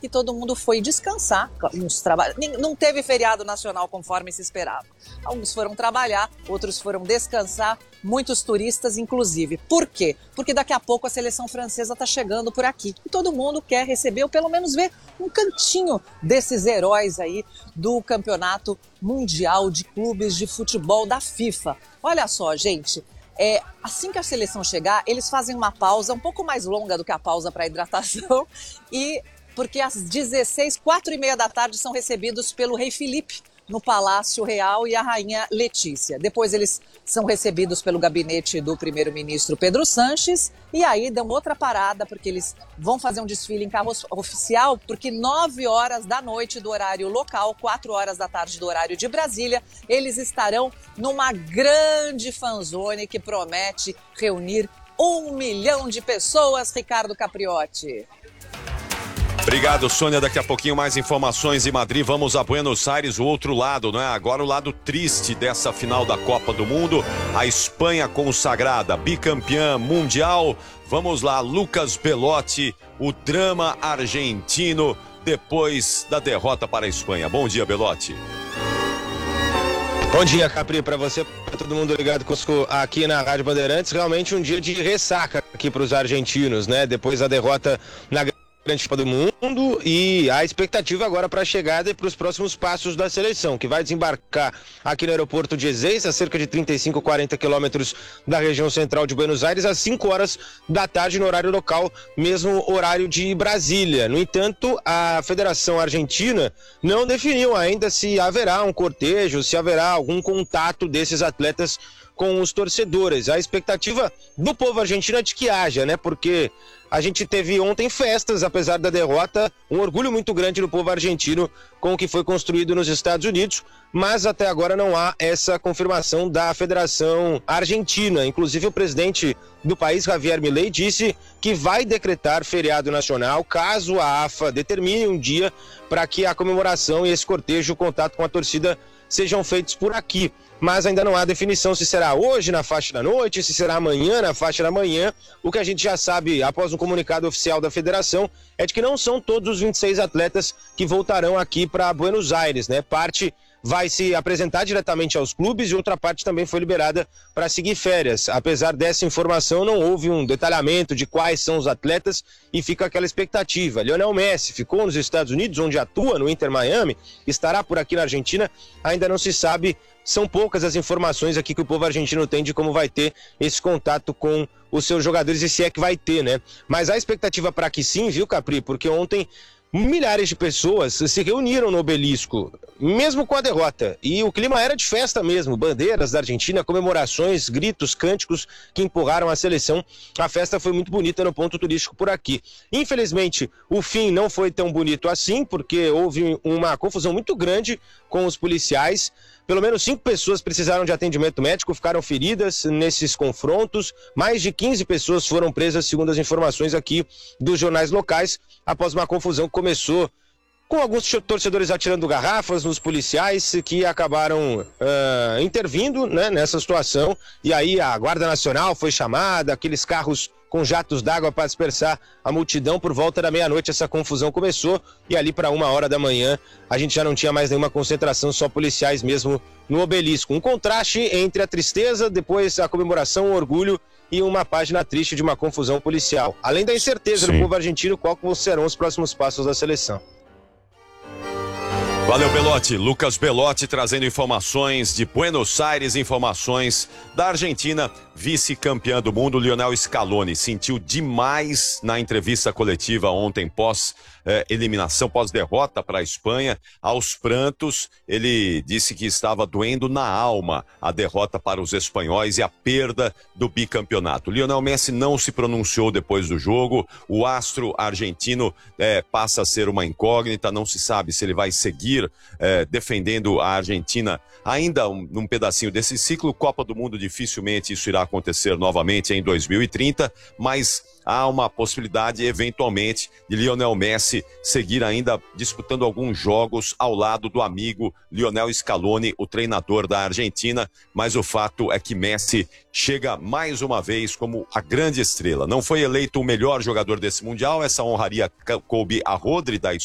que todo mundo foi descansar. Não teve feriado nacional conforme se esperava. Alguns foram trabalhar, outros foram descansar, muitos turistas inclusive. Por quê? Porque daqui a pouco a seleção francesa está chegando por aqui e todo mundo quer receber ou pelo menos ver um cantinho desses heróis aí do Campeonato Mundial de Clubes de Futebol da FIFA. Olha só, gente, assim que a seleção chegar, eles fazem uma pausa um pouco mais longa do que a pausa para hidratação e porque às 4h30 da tarde são recebidos pelo rei Felipe no Palácio Real e a rainha Letícia. Depois eles são recebidos pelo gabinete do primeiro-ministro Pedro Sanches e aí dão outra parada porque eles vão fazer um desfile em carro oficial porque 9h da noite do horário local, 4h da tarde do horário de Brasília, eles estarão numa grande fanzone que promete reunir 1 milhão de pessoas, Ricardo Capriotti. Obrigado, Sônia. Daqui a pouquinho mais informações em Madrid. Vamos a Buenos Aires, o outro lado, não é? Agora o lado triste dessa final da Copa do Mundo. A Espanha consagrada, bicampeã mundial. Vamos lá, Lucas Belotti, o drama argentino depois da derrota para a Espanha. Bom dia, Belotti. Bom dia, Capri, para você, para todo mundo ligado conosco aqui na Rádio Bandeirantes. Realmente um dia de ressaca aqui para os argentinos, né? Depois da derrota na grande Copa do Mundo e a expectativa agora para a chegada e para os próximos passos da seleção, que vai desembarcar aqui no aeroporto de Ezeiza, a cerca de 35, 40 quilômetros da região central de Buenos Aires, às 5h da tarde no horário local, mesmo horário de Brasília. No entanto, a Federação Argentina não definiu ainda se haverá um cortejo, se haverá algum contato desses atletas com os torcedores. A expectativa do povo argentino é de que haja, né? Porque a gente teve ontem festas, apesar da derrota, um orgulho muito grande do povo argentino com o que foi construído nos Estados Unidos, mas até agora não há essa confirmação da Federação Argentina. Inclusive o presidente do país, Javier Milei, disse que vai decretar feriado nacional caso a AFA determine um dia para que a comemoração e esse cortejo, o contato com a torcida sejam feitos por aqui. Mas ainda não há definição se será hoje na faixa da noite, se será amanhã na faixa da manhã. O que a gente já sabe após um comunicado oficial da federação é de que não são todos os 26 atletas que voltarão aqui para Buenos Aires, né? Parte vai se apresentar diretamente aos clubes e outra parte também foi liberada para seguir férias. Apesar dessa informação, não houve um detalhamento de quais são os atletas e fica aquela expectativa. Lionel Messi ficou nos Estados Unidos, onde atua no Inter Miami, estará por aqui na Argentina, ainda não se sabe. São poucas as informações aqui que o povo argentino tem de como vai ter esse contato com os seus jogadores e se é que vai ter, né? Mas a expectativa para que sim, viu, Capri? Porque ontem milhares de pessoas se reuniram no Obelisco, mesmo com a derrota. E o clima era de festa mesmo, bandeiras da Argentina, comemorações, gritos, cânticos que empurraram a seleção. A festa foi muito bonita no ponto turístico por aqui. Infelizmente, o fim não foi tão bonito assim, porque houve uma confusão muito grande com os policiais. Pelo menos 5 pessoas precisaram de atendimento médico, ficaram feridas nesses confrontos. Mais de 15 pessoas foram presas, segundo as informações aqui dos jornais locais, após uma confusão que começou com alguns torcedores atirando garrafas nos policiais que acabaram intervindo, né, nessa situação. E aí a Guarda Nacional foi chamada, aqueles carros com jatos d'água para dispersar a multidão. Por volta da meia-noite essa confusão começou e ali para 1h da manhã a gente já não tinha mais nenhuma concentração, só policiais mesmo no Obelisco. Um contraste entre a tristeza, depois a comemoração, o orgulho e uma página triste de uma confusão policial. Além da incerteza do povo argentino, qual serão os próximos passos da seleção. Valeu, Belotti. Lucas Belotti trazendo informações de Buenos Aires, informações da Argentina, vice-campeã do mundo. Lionel Scaloni sentiu demais na entrevista coletiva ontem pós-eliminação, pós-derrota para a Espanha. Aos prantos, ele disse que estava doendo na alma a derrota para os espanhóis e a perda do bicampeonato. Lionel Messi não se pronunciou depois do jogo. O astro argentino passa a ser uma incógnita, não se sabe se ele vai seguir defendendo a Argentina ainda num pedacinho desse ciclo. Copa do Mundo, dificilmente isso irá acontecer novamente em 2030, mas há uma possibilidade, eventualmente, de Lionel Messi seguir ainda disputando alguns jogos ao lado do amigo Lionel Scaloni, o treinador da Argentina, mas o fato é que Messi chega mais uma vez como a grande estrela. Não foi eleito o melhor jogador desse Mundial, essa honraria coube a Rodri da